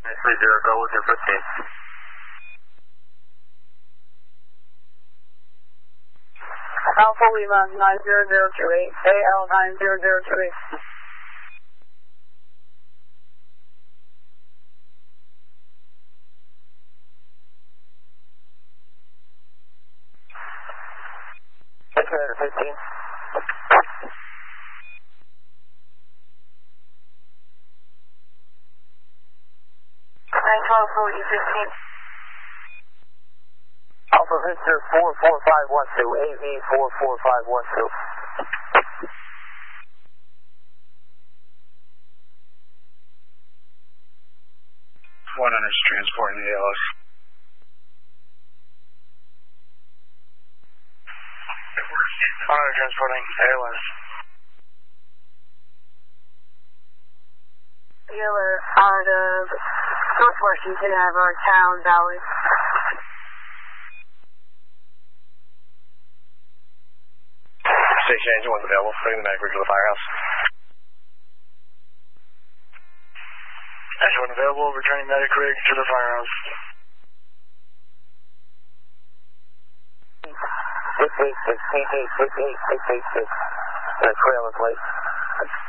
930, go with your 15. Alpha Lima 90028, AL 90028. Operator 15. 912 for you 15. Alpha Victor 44512, AV 44512. One is transporting the ALS. One transporting ALS. Dealer out of North Washington, Avon Town, Valley. Station engine was available. Bring the medic rig to the firehouse. Engine was available. Returning medic rig to the firehouse. 686, 686, 686. The trail is late.